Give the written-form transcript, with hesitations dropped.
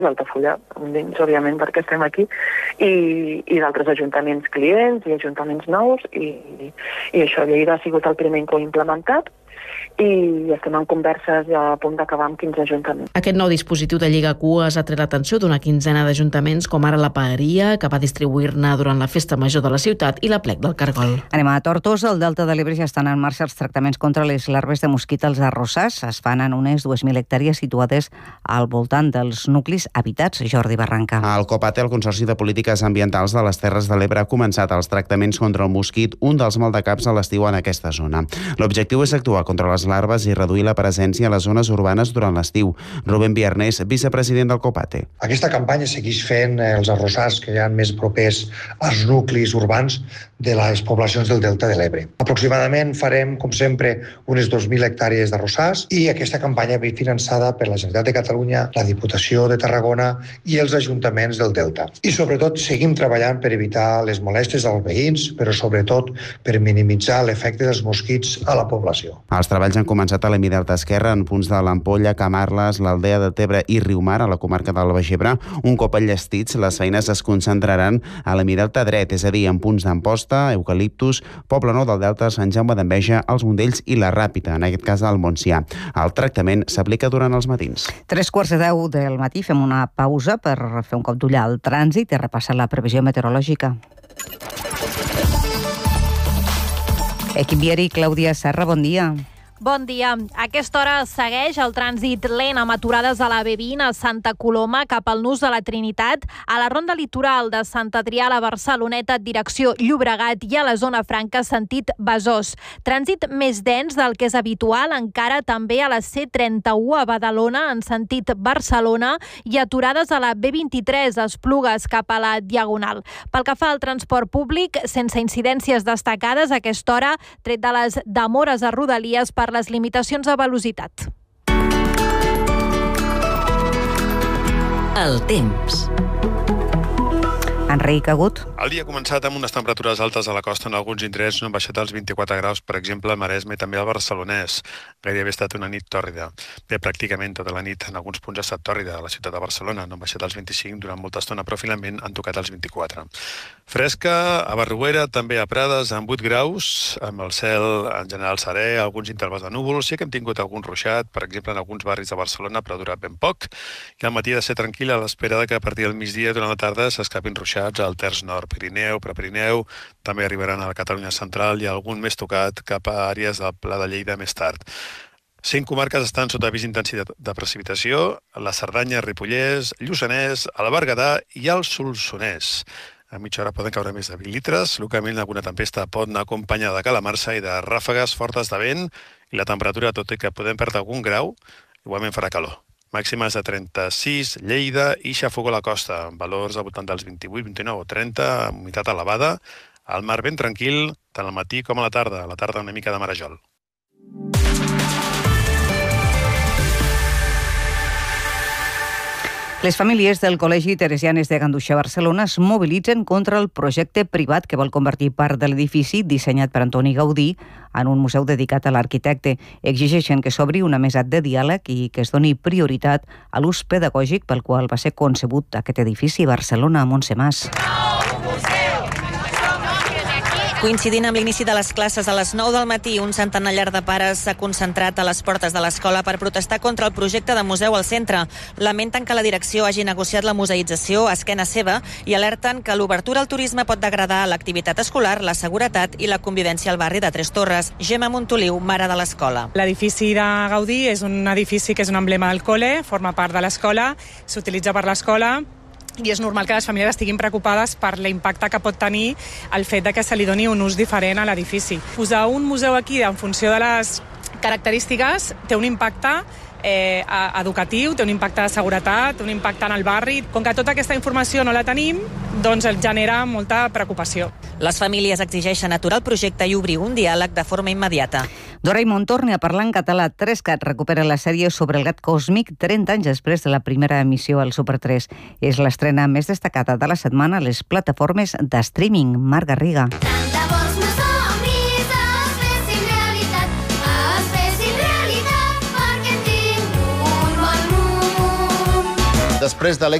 d'Altafulla, dins, òbviament, perquè estem aquí, i d'altres ajuntaments clients i ajuntaments nous, i això, Lleida ha sigut el primer que ho ha implementat, i estem en converses a punt d'acabar amb 15 ajuntaments. Aquest nou dispositiu de Lliga Cues ha tret l'atenció d'una quinzena d'ajuntaments, com ara la Paeria, que va distribuir-ne durant la festa major de la ciutat, i la Plec del Cargol. Anem a Tortosa. Al Delta de l'Ebre ja estan en marxa els tractaments contra les larves de mosquit als arrossars. Es fan en unes 2.000 hectàrees situades al voltant dels nuclis habitats. Jordi Barranca. El COPATE, el Consorci de Polítiques Ambientals de les Terres de l'Ebre, ha començat els tractaments contra el mosquit, un dels maldecaps a l'estiu en aquesta zona. L'objectiu és actuar contra les larves i reduir la presència a les zones urbanes durant l'estiu. Rubén Viarnés, vicepresident del COPATE. Aquesta campanya segueix fent els arrossars que hi ha més propers als nuclis urbans de les poblacions del Delta de l'Ebre. Aproximadament farem, com sempre, unes 2.000 hectàrees d'arrossars i aquesta campanya ve finançada per la Generalitat de Catalunya, la Diputació de Tarragona i els ajuntaments del Delta. I sobretot seguim treballant per evitar les molèsties als veïns, però sobretot per minimitzar l'efecte dels mosquits a la població. Els treballs han començat a l'Hemidelta Esquerre, en punts de l'Ampolla, Camarles, l'Aldea de Tebre i Riumar, a la comarca del Baix Ebre. Un cop enllestits, les feines es concentraran a l'Hemidelta Dret, és a dir, en punts d'Amposta, Eucaliptus, Poble Nou del Delta, Sant Jaume d'Enveja, els Mondells i la Ràpita, en aquest cas al Montsià. El tractament s'aplica durant els matins. 9:45 del matí, fem una pausa per fer un cop d'ull al trànsit i repassar la previsió meteorològica. Equip viari, Clàudia Serra, bon dia. Bon dia. A aquesta hora segueix el trànsit lent amb aturades a la B20 a Santa Coloma cap al Nus de la Trinitat, a la ronda litoral de Sant Adrià a la Barceloneta direcció Llobregat i a la zona franca sentit Besòs. Trànsit més dens del que és habitual encara també a la C31 a Badalona en sentit Barcelona i aturades a la B23 a Esplugues cap a la Diagonal. Pel que fa al transport públic, sense incidències destacades a aquesta hora, tret de les demores a Rodalies per les limitacions de velocitat. El temps. Enric Agut. El dia ha començat amb unes temperatures altes a la costa. En alguns indrets no han baixat als 24 graus, per exemple, al Maresme i també al Barcelonès. Gairebé ha estat una nit tòrrida. Bé, pràcticament tota la nit en alguns punts ha estat tòrrida. A la ciutat de Barcelona no han baixat als 25 durant molta estona, però finalment han tocat als 24. Fresca a Barruera, també a Prades, amb 8 graus, amb el cel en general serè, alguns intervals de núvols. Sí que hem tingut algun ruixat, per exemple, en alguns barris de Barcelona, però ha durat ben poc. I al matí ha de ser tranquil·la a l'espera que a partir del migdia durant la tarda s'escapin ruixats al terç nord, Pirineu, Prepirineu, també arribaran a la Catalunya central i algun més tocat cap a àrees del Pla de Lleida més tard. 5 comarques estan sota avís d'intensitat de precipitació: la Cerdanya, Ripollès, Lluçanès, el Berguedà i el Solsonès. A mitja hora poden caure més de 20 litres. Localment alguna tempesta pot anar acompanyada de calamarsa i de ràfegues fortes de vent, i la temperatura, tot i que podem perdre algun grau, igualment farà calor. Màximes de 36, Lleida i Xafogó a la costa, amb valors al voltant dels 28, 29 o 30, amb humitat elevada. Al mar ben tranquil, tant al matí com a la tarda una mica de marejol. Les famílies del Col·legi Teresianes de Ganduxa Barcelona es mobilitzen contra el projecte privat que vol convertir part de l'edifici dissenyat per Antoni Gaudí en un museu dedicat a l'arquitecte. Exigeixen que s'obri una mesa de diàleg i que es doni prioritat a l'ús pedagògic pel qual va ser concebut aquest edifici. Barcelona, Montse Mas. Coincidint amb l'inici de les classes a les 9 del matí, un centenar llarg de pares s'ha concentrat a les portes de l'escola per protestar contra el projecte de museu al centre. Lamenten que la direcció hagi negociat la museïtzació a esquena seva i alerten que l'obertura al turisme pot degradar l'activitat escolar, la seguretat i la convivència al barri de Tres Torres. Gemma Montoliu, mare de l'escola. L'edifici de Gaudí és un edifici que és un emblema del col·le, forma part de l'escola, s'utilitza per l'escola, i és normal que les famílies estiguin preocupades per l'impacte que pot tenir el fet de que se li doni un ús diferent a l'edifici. Posar un museu aquí en funció de les característiques té un impacte educatiu, té un impacte de seguretat, té un impacte en el barri. Com que tota aquesta informació no la tenim, doncs el genera molta preocupació. Les famílies exigeixen aturar el projecte i obrir un diàleg de forma immediata. Doraemon torna a parlar en català. 3Cat recupera la sèrie sobre el gat còsmic 30 anys després de la primera emissió al Super 3. És l'estrena més destacada de la setmana a les plataformes de streaming. Marc Garriga. després de